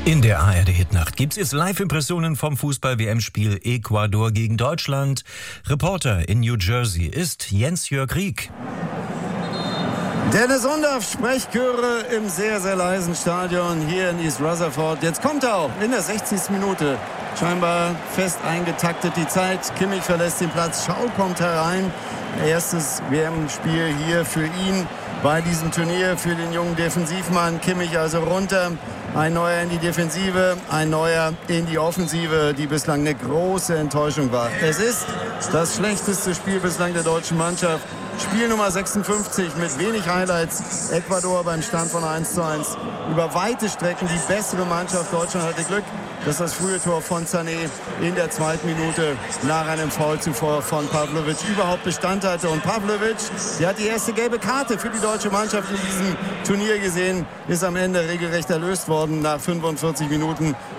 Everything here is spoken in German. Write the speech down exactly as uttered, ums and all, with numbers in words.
In der A R D-Hitnacht gibt's jetzt Live-Impressionen vom Fußball-W M-Spiel Ecuador gegen Deutschland. Reporter in New Jersey ist Jens-Jörg Rieck. Dennis Undaff, Sprechchöre im sehr, sehr leisen Stadion hier in East Rutherford. Jetzt kommt er auch in der sechzigsten Minute. Scheinbar fest eingetaktet die Zeit. Kimmich verlässt den Platz, Schau kommt herein. Erstes W M-Spiel hier für ihn bei diesem Turnier, für den jungen Defensivmann. Kimmich also runter. Ein neuer in die Defensive, ein neuer in die Offensive, die bislang eine große Enttäuschung war. Es ist das schlechteste Spiel bislang der deutschen Mannschaft. Spiel Nummer sechsundfünfzig mit wenig Highlights. Ecuador beim Stand von eins zu eins. Über weite Strecken die bessere Mannschaft. Deutschland hatte Glück, dass das frühe Tor von Sané in der zweiten Minute nach einem Foul zuvor von Pavlovic überhaupt Bestand hatte. Und Pavlovic, der hat die erste gelbe Karte für die deutsche Mannschaft in diesem Turnier gesehen, ist am Ende regelrecht erlöst worden nach fünfundvierzig Minuten